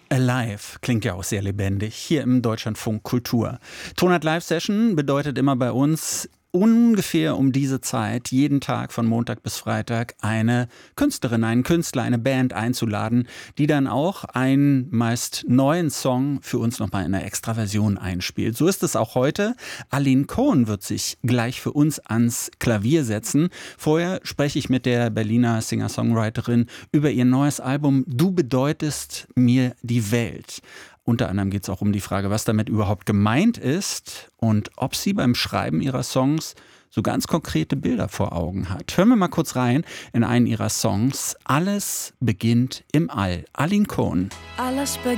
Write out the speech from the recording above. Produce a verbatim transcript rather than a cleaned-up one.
Alive klingt ja auch sehr lebendig, hier im Deutschlandfunk Kultur. Tonart Live Session bedeutet immer bei uns ungefähr um diese Zeit, jeden Tag von Montag bis Freitag, eine Künstlerin, einen Künstler, eine Band einzuladen, die dann auch einen meist neuen Song für uns nochmal in einer Extraversion einspielt. So ist es auch heute. Aline Cohen wird sich gleich für uns ans Klavier setzen. Vorher spreche ich mit der Berliner Singer-Songwriterin über ihr neues Album Du bedeutest mir die Welt. Unter anderem geht es auch um die Frage, was damit überhaupt gemeint ist und ob sie beim Schreiben ihrer Songs so ganz konkrete Bilder vor Augen hat. Hören wir mal kurz rein in einen ihrer Songs. Alles beginnt im All. Aline Cohen. Alles beginnt